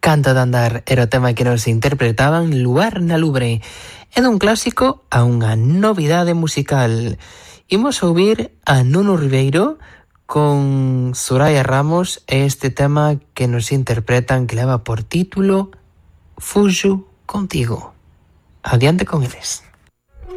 Canta de andar era o tema que nos interpretaban Luar na Lubre. É dun clásico a unha novidade musical. Imos a ouvir a Nuno Ribeiro con Soraya Ramos e este tema que nos interpretan que leva por título Fuxo contigo. Adiante con eles.